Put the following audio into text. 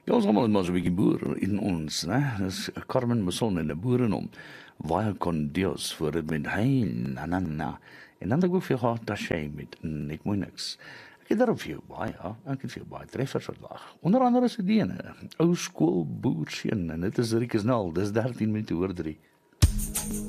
Ja, ons almal het maar so 'n bietjie boer in ons, né? Dis Carmen Mason en 'n boerenom. Waar kon Dios voor dit met hy na. En dan het ek ook veel gehad dat sy met net mooi niks. Ek het daarop veel baie, ja. Ek het veel baie treffers vandag. Onder andere se diene. Ou skool boerseun en dit is Rikus Nel. Dis 13 minute oor 3.